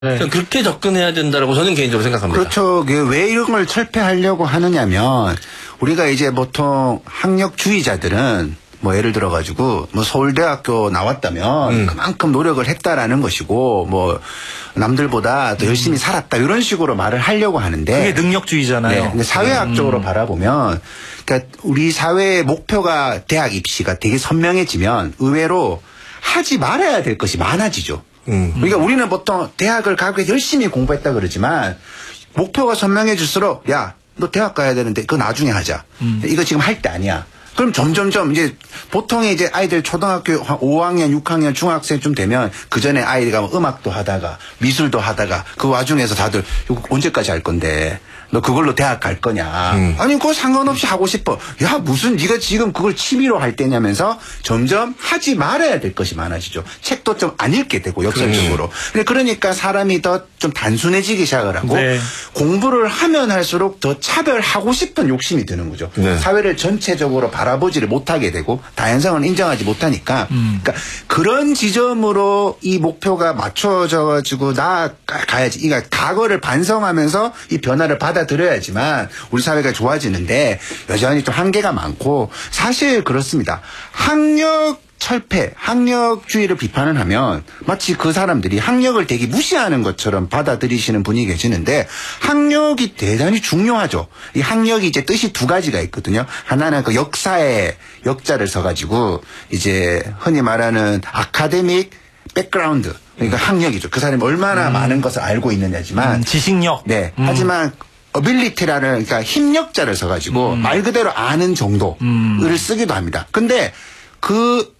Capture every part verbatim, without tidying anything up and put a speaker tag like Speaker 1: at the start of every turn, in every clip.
Speaker 1: 네. 그렇게 접근해야 된다라고 저는 개인적으로 생각합니다.
Speaker 2: 그렇죠. 왜 이런 걸 철폐하려고 하느냐면 우리가 이제 보통 학력주의자들은 뭐 예를 들어가지고 뭐 서울대학교 나왔다면 음. 그만큼 노력을 했다라는 것이고 뭐 남들보다 더 열심히 음. 살았다 이런 식으로 말을 하려고 하는데
Speaker 3: 그게 능력주의잖아요.
Speaker 2: 네. 근데 사회학적으로 음. 바라보면 그러니까 우리 사회의 목표가 대학 입시가 되게 선명해지면 의외로 하지 말아야 될 것이 많아지죠. 음. 그러니까 우리는 보통 대학을 가고 열심히 공부했다 그러지만 목표가 선명해질수록 야, 너 대학 가야 되는데 그거 나중에 하자. 음. 이거 지금 할 때 아니야. 그럼 점점점 이제 보통의 이제 아이들 초등학교 오 학년, 육 학년, 중학생쯤 되면 그 전에 아이가 음악도 하다가 미술도 하다가 그 와중에서 다들 이거 언제까지 할 건데 너 그걸로 대학 갈 거냐. 음. 아니 그거 상관없이 하고 싶어. 야 무슨 네가 지금 그걸 취미로 할 때냐면서 점점 하지 말아야 될 것이 많아지죠. 책도 좀 안 읽게 되고 역설적으로. 음. 그러니까 사람이 더 좀 단순해지기 시작을 하고 네. 공부를 하면 할수록 더 차별하고 싶은 욕심이 드는 거죠. 네. 사회를 전체적으로 바라보지를 못하게 되고 다양성을 인정하지 못하니까 음. 그러니까 그런 지점으로 이 목표가 맞춰져 가지고 나아가야지. 그러니까 과거를 반성하면서 이 변화를 받아들여야지만 우리 사회가 좋아지는데 여전히 좀 한계가 많고 사실 그렇습니다. 학력 철폐, 학력주의를 비판을 하면 마치 그 사람들이 학력을 되게 무시하는 것처럼 받아들이시는 분이 계시는데 학력이 대단히 중요하죠. 이 학력이 이제 뜻이 두 가지가 있거든요. 하나는 그 역사의 역자를 써가지고 이제 흔히 말하는 아카데믹 백그라운드, 그러니까 음. 학력이죠. 그 사람이 얼마나 음. 많은 것을 알고 있느냐지만
Speaker 3: 음, 지식력.
Speaker 2: 네.
Speaker 3: 음.
Speaker 2: 하지만 어빌리티라는 그러니까 힘력자를 써가지고 음. 말 그대로 아는 정도를 음. 쓰기도 합니다. 근데 그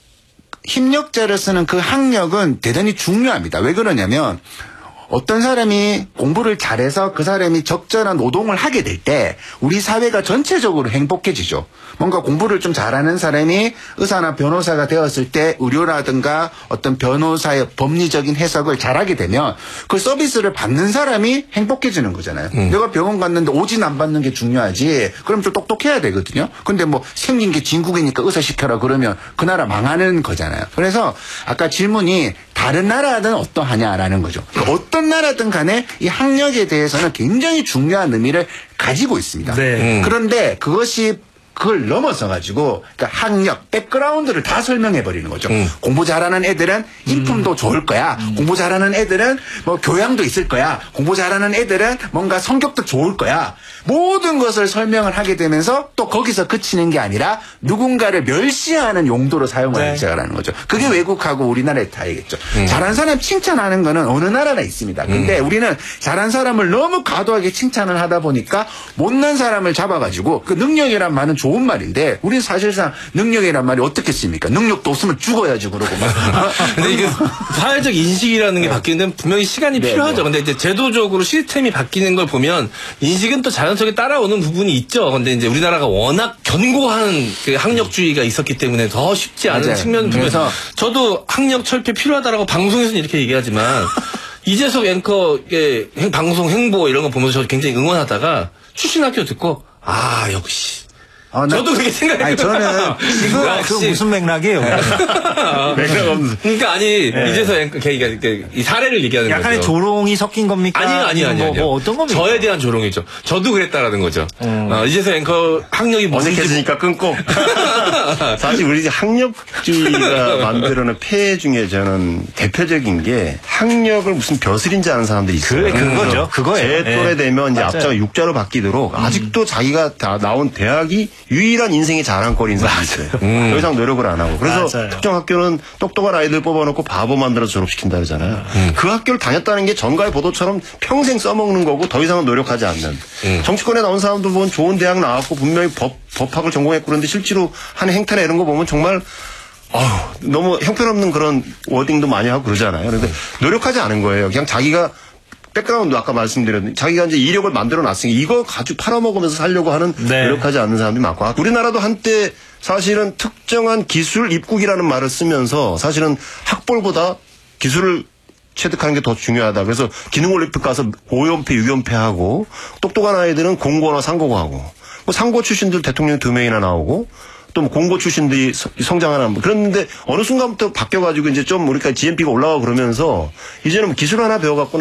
Speaker 2: 힘력자를 쓰는 그 학력은 대단히 중요합니다. 왜 그러냐면 어떤 사람이 공부를 잘해서 그 사람이 적절한 노동을 하게 될 때 우리 사회가 전체적으로 행복해지죠. 뭔가 공부를 좀 잘하는 사람이 의사나 변호사가 되었을 때 의료라든가 어떤 변호사의 법리적인 해석을 잘하게 되면 그 서비스를 받는 사람이 행복해지는 거잖아요. 음. 내가 병원 갔는데 오진 안 받는 게 중요하지. 그럼 좀 똑똑해야 되거든요. 근데 뭐 생긴 게 진국이니까 의사 시켜라 그러면 그 나라 망하는 거잖아요. 그래서 아까 질문이 다른 나라는 어떠하냐라는 거죠. 그러니까 어떤 나라든 간에 이 학력에 대해서는 굉장히 중요한 의미를 가지고 있습니다.
Speaker 3: 네.
Speaker 2: 음. 그런데 그것이 그걸 넘어서 가지고 그러니까 학력, 백그라운드를 다 설명해 버리는 거죠. 음. 공부 잘하는 애들은 인품도 음. 좋을 거야. 음. 공부 잘하는 애들은 뭐 교양도 있을 거야. 공부 잘하는 애들은 뭔가 성격도 좋을 거야. 모든 것을 설명을 하게 되면서 또 거기서 그치는 게 아니라 누군가를 멸시하는 용도로 사용을 하기 네. 시작하는 거죠. 그게 외국하고 우리나라의 차이겠죠. 음. 잘한 사람 칭찬하는 거는 어느 나라나 있습니다. 근데 음. 우리는 잘한 사람을 너무 과도하게 칭찬을 하다 보니까 못난 사람을 잡아가지고 그 능력이란 말은 좋은 말인데 우리는 사실상 능력이란 말이 어떻게 씁니까? 능력도 없으면 죽어야지 그러고 막.
Speaker 1: 근데 이게 사회적 인식이라는 게 네. 바뀌는 데는 분명히 시간이 네, 필요하죠. 네. 근데 이제 제도적으로 시스템이 바뀌는 걸 보면 인식은 또 자연스럽게 따라오는 부분이 있죠. 근데 이제 우리나라가 워낙 견고한 그 학력주의가 있었기 때문에 더 쉽지 않은 맞아요. 측면을 보면서 저도 학력 철폐 필요하다라고 방송에서는 이렇게 얘기하지만 이재석 앵커의 방송 행보 이런 거 보면서 저 굉장히 응원하다가 출신 학교 듣고 아 역시
Speaker 2: 어,
Speaker 1: 저도 그렇게 생각해요.
Speaker 2: 아니, 저는
Speaker 3: 지금 그 무슨 맥락이에요?
Speaker 1: 맥락 없는. 그러니까 아니 네. 이제서 그러니까 이 사례를 얘기하는
Speaker 3: 약간의
Speaker 1: 거죠.
Speaker 3: 조롱이 섞인 겁니까?
Speaker 1: 아니요, 아니요, 아니요.
Speaker 3: 뭐, 뭐 어떤 겁니까?
Speaker 1: 저에 대한 조롱이죠. 저도 그랬다라는 거죠. 음. 어, 이제서 앵커 학력이
Speaker 4: 어색해지니까 끊고. 사실 우리 학력주의가 만들어낸 폐해 중에 저는 대표적인 게 학력을 무슨 벼슬인지 아는 사람들이 있어요.
Speaker 3: 그래, 그거죠. 그거예요.
Speaker 4: 제 또래 되면 이제
Speaker 3: 맞아요.
Speaker 4: 앞자가 육자로 바뀌도록 음. 아직도 자기가 다 나온 대학이 유일한 인생의 자랑거리인 사람이 있어요. 음. 더 이상 노력을 안 하고. 그래서 맞아요. 특정 학교는 똑똑한 아이들 뽑아놓고 바보 만들어서 졸업시킨다 그러잖아요. 음. 그 학교를 다녔다는 게 전가의 보도처럼 평생 써먹는 거고 더 이상은 노력하지 않는. 음. 정치권에 나온 사람들 보면 좋은 대학 나왔고 분명히 법, 법학을 전공했고 그런데 실제로 하는 행태나 이런 거 보면 정말 어휴, 너무 형편없는 그런 워딩도 많이 하고 그러잖아요. 그런데 음. 노력하지 않은 거예요. 그냥 자기가 백그라운드 아까 말씀드렸는데 자기가 이제 이력을 만들어 놨으니 이거 가지고 팔아먹으면서 살려고 하는 네. 노력하지 않는 사람들이 많고 우리나라도 한때 사실은 특정한 기술 입국이라는 말을 쓰면서 사실은 학벌보다 기술을 체득하는 게 더 중요하다. 그래서 기능올림픽 가서 오 연패, 육 연패 하고 똑똑한 아이들은 공고나 상고고 하고 뭐 상고 출신들 대통령 두 명이나 나오고 또 공고 출신들이 성장하는 그런데 어느 순간부터 바뀌어가지고 이제 좀 우리가 지엠피가 올라가고 그러면서 이제는 기술 하나 배워갖고